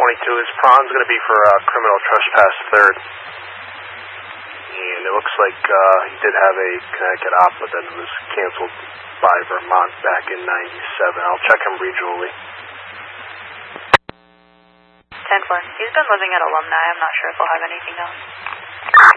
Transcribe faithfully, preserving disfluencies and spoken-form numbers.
twenty-two. His prawn's going to be for uh, criminal trespass third. And it looks like uh, he did have a Connecticut op, but then it was canceled by Vermont back in ninety-seven. I'll check him regionally. ten four. He's been living at Alumni. I'm not sure if he'll have anything else.